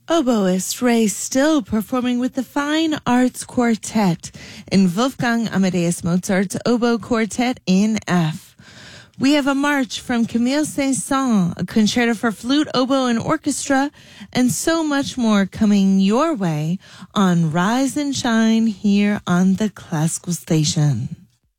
Oboist Ray Still performing with the Fine Arts Quartet in Wolfgang Amadeus Mozart's Oboe Quartet in F. We have a march from Camille Saint-Saëns, a concerto for flute, oboe, and orchestra, and so much more coming your way on Rise and Shine here on the Classical Station.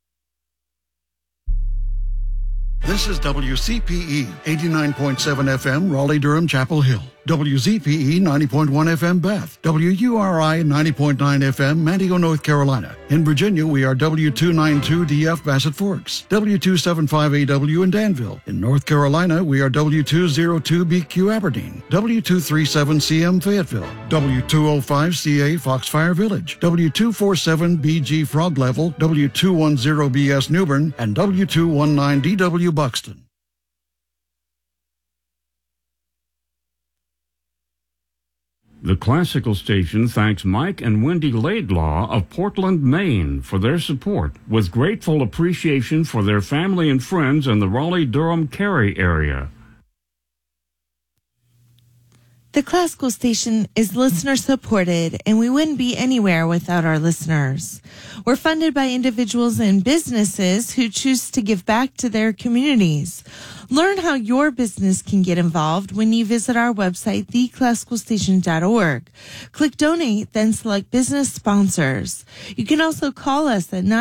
This is WCPE 89.7 FM, Raleigh-Durham, Chapel Hill. WZPE 90.1 FM, Beth. WURI 90.9 FM, Manteo, North Carolina. In Virginia, we are W292DF, Bassett Forks. W275AW in Danville. In North Carolina, we are W202BQ, Aberdeen. W237CM, Fayetteville. W205CA, Foxfire Village. W247BG, Frog Level. W210BS, Newbern. And W219DW, Buxton. The Classical Station thanks Mike and Wendy Laidlaw of Portland, Maine for their support, with grateful appreciation for their family and friends in the Raleigh-Durham-Cary area. The Classical Station is listener-supported, and we wouldn't be anywhere without our listeners. We're funded by individuals and businesses who choose to give back to their communities. Learn how your business can get involved when you visit our website, theclassicalstation.org. Click Donate, then select Business Sponsors. You can also call us at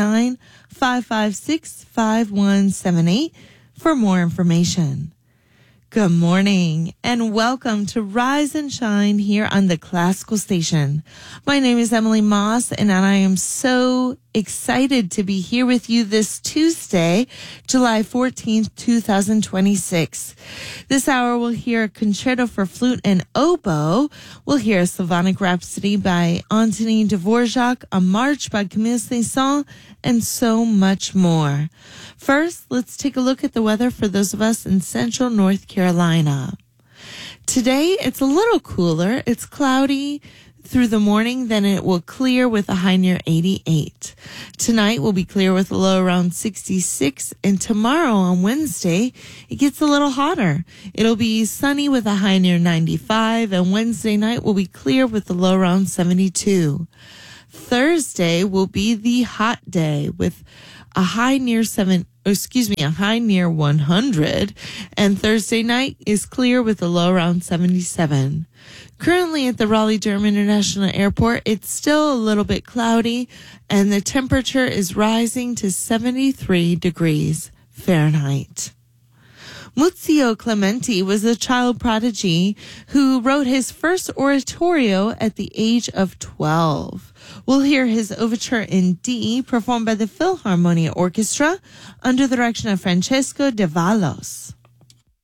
919-556-5178 for more information. Good morning and welcome to Rise and Shine here on the Classical Station. My name is Emily Moss and I am so excited to be here with you this Tuesday, July 14th, 2026. This hour we'll hear a concerto for flute and oboe. We'll hear a Slavonic Rhapsody by Antonin Dvorak, a march by Camille Saint-Saëns, and so much more. First, let's take a look at the weather for those of us in central North Carolina. Today, it's a little cooler. It's cloudy through the morning, then it will clear with a high near 88. Tonight will be clear with a low around 66, and tomorrow on Wednesday, it gets a little hotter. It'll be sunny with a high near 95, and Wednesday night will be clear with a low around 72. Thursday will be the hot day with a high near 100, and Thursday night is clear with a low around 77. Currently at the Raleigh-Durham International Airport, it's still a little bit cloudy, and the temperature is rising to 73 degrees Fahrenheit. Muzio Clementi was a child prodigy who wrote his first oratorio at the age of 12. We'll hear his overture in D, performed by the Philharmonia Orchestra under the direction of Francesco de Vallos.